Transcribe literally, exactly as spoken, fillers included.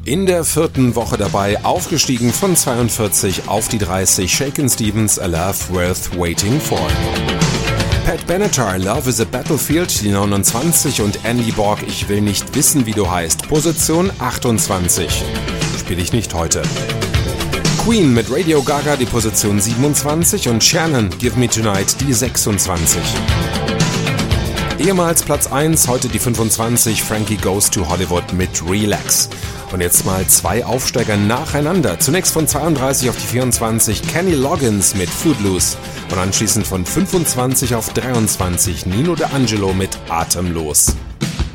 In der vierten Woche dabei, aufgestiegen von zweiundvierzig auf die dreißig, Shakin' Stevens, A Love Worth Waiting For. Pat Benatar, Love is a Battlefield, die neunundzwanzig, und Andy Borg, Ich will nicht wissen, wie du heißt, Position achtundzwanzig. Spiele ich nicht heute. Queen mit Radio Gaga, die Position siebenundzwanzig, und Shannon, Give Me Tonight, die sechsundzwanzig. Ehemals Platz eins, heute die fünfundzwanzig, Frankie Goes to Hollywood mit Relax. Und jetzt mal zwei Aufsteiger nacheinander. Zunächst von zweiunddreißig auf die vierundzwanzig, Kenny Loggins mit Footloose. Und anschließend von fünfundzwanzig auf dreiundzwanzig, Nino D'Angelo mit Atemlos.